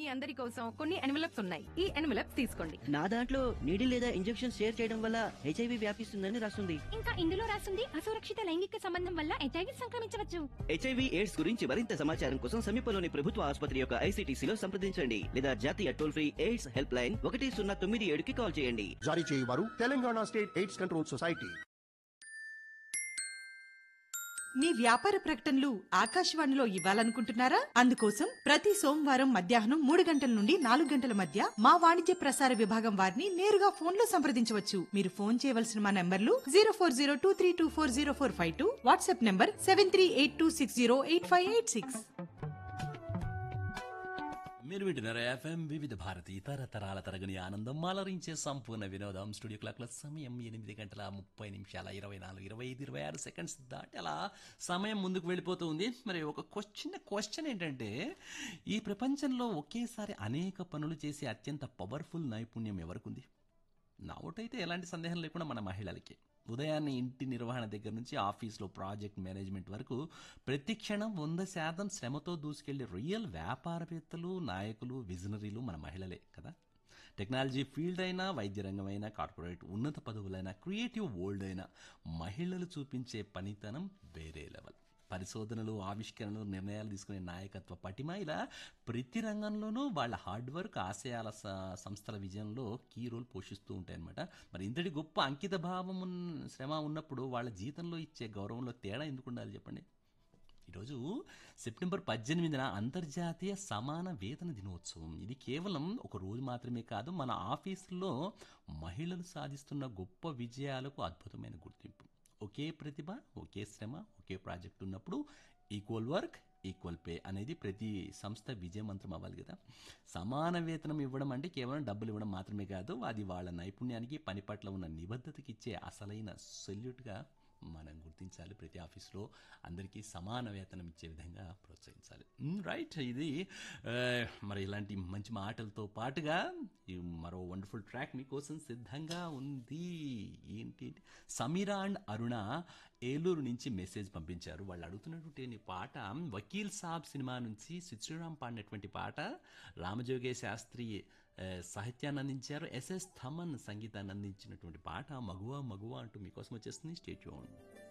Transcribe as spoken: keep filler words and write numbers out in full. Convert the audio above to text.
అందరి కోసం కొన్ని ఎన్వలప్స్ ఉన్నాయి. ఈ ఎన్వలప్స్ తీసుకోండి. నా దాంట్లో నీడిల్ లేదా ఇంజెక్షన్ షేర్ చేయడం వల్ల హెచ్ఐవి వ్యాపిస్తుందని రాస్తుంది. ఇంకా ఇందులో రాస్తుంది అసురక్షిత లైంగిక సంబంధం వల్ల హెచ్ఐవి సంక్రమించవచ్చు. హెచ్ఐవి ఎయిడ్స్ గురించి మరింత సమాచారం కోసం సమీపంలోని ప్రభుత్వ ఆసుపత్రి యొక్క ఐసీటీసీలో సంప్రదించండి లేదా జాతీయ toll free AIDS help line ఒకటి సున్నా తొమ్మిది ఏడుకి కాల్ చేయండి. జారీ చేయవారు Telangana state AIDS control society. మీ వ్యాపార ప్రకటనలు ఆకాశవాణిలో ఇవ్వాలనుకుంటున్నారా? అందుకోసం ప్రతి సోమవారం మధ్యాహ్నం మూడు గంటల నుండి నాలుగు గంటల మధ్య మా వాణిజ్య ప్రసార విభాగం వారిని నేరుగా ఫోన్ లో సంప్రదించవచ్చు. మీరు ఫోన్ చేయవలసిన మా నంబర్లు zero four zero two three two four zero four five two, WhatsApp number seven three eight two six zero eight five eight six. మీరు వింటున్నారు ఎఫ్ఎం వివిధ భారతి తరతరాల తరగని ఆనందం మాలరించే సంపూర్ణ వినోదం. స్టూడియో క్లాక్ల సమయం ఎనిమిది గంటల ముప్పై నిమిషాల ఇరవై నాలుగు ఇరవై ఐదు ఇరవై ఆరు సెకండ్స్ దాటి అలా సమయం ముందుకు వెళ్ళిపోతూ ఉంది. మరి ఒక చిన్న క్వశ్చన్ ఏంటంటే, ఈ ప్రపంచంలో ఒకేసారి అనేక పనులు చేసే అత్యంత పవర్ఫుల్ నైపుణ్యం ఎవరికుంది? నా ఓటైతే ఎలాంటి సందేహం లేకుండా మన మహిళలకి. ఉదయాన్నే ఇంటి నిర్వహణ దగ్గర నుంచి ఆఫీస్లో ప్రాజెక్ట్ మేనేజ్మెంట్ వరకు ప్రతి క్షణం వంద శాతం శ్రమతో దూసుకెళ్లే రియల్ వ్యాపారవేత్తలు, నాయకులు, విజనరీలు మన మహిళలే కదా. టెక్నాలజీ ఫీల్డ్ అయినా, వైద్య రంగం అయినా, కార్పొరేట్ ఉన్నత పదవులైనా, క్రియేటివ్ వరల్డ్ అయినా మహిళలు చూపించే పనితనం వేరే లెవెల్. పరిశోధనలు, ఆవిష్కరణలు, నిర్ణయాలు తీసుకునే నాయకత్వ పటిమ, ఇలా ప్రతి రంగంలోనూ వాళ్ళ హార్డ్ వర్క్, ఆశయాల సంస్థల విజయంలో కీ రోల్ పోషిస్తూ ఉంటాయన్నమాట. మరి ఇంతటి గొప్ప అంకిత భావం శ్రమ ఉన్నప్పుడు వాళ్ళ జీతంలో ఇచ్చే గౌరవంలో తేడా ఎందుకు ఉండాలి చెప్పండి? ఈరోజు సెప్టెంబర్ పద్దెనిమిదిన అంతర్జాతీయ సమాన వేతన దినోత్సవం. ఇది కేవలం ఒక రోజు మాత్రమే కాదు, మన ఆఫీసుల్లో మహిళలు సాధిస్తున్న గొప్ప విజయాలకు అద్భుతమైన గుర్తింపు. ఒకే ప్రతిభ, ఒకే శ్రమ, ఒకే ప్రాజెక్ట్ ఉన్నప్పుడు ఈక్వల్ వర్క్ ఈక్వల్ పే అనేది ప్రతి సంస్థ విజయ మంత్రం అవ్వాలి కదా. సమాన వేతనం ఇవ్వడం అంటే కేవలం డబ్బులు ఇవ్వడం మాత్రమే కాదు, అది వాళ్ళ నైపుణ్యానికి, పని పట్ల ఉన్న నిబద్ధతకి ఇచ్చే అసలైన సెల్యూట్గా మనం గుర్తించాలి. ప్రతి ఆఫీస్లో అందరికీ సమాన వేతనం ఇచ్చే విధంగా ప్రోత్సహించాలి. రైట్, ఇది మరి ఇలాంటి మంచి మాటలతో పాటుగా మరో వండర్ఫుల్ ట్రాక్ మీకోసం సిద్ధంగా ఉంది. ఏంటి, సమీరా అండ్ అరుణ ఏలూరు నుంచి మెసేజ్ పంపించారు. వాళ్ళు అడుగుతున్నటువంటి పాట వకీల్ సాబ్ సినిమా నుంచి శ్రీరామ్ పాడినటువంటి పాట. రామజోగే శాస్త్రి సాహిత్యాన్ని అందించారు, ఎస్ఎస్ థమన్ సంగీతాన్ని అందించినటువంటి పాట మగువ మగువ అంటూ మీకోసం వచ్చేస్తుంది. Stay tuned.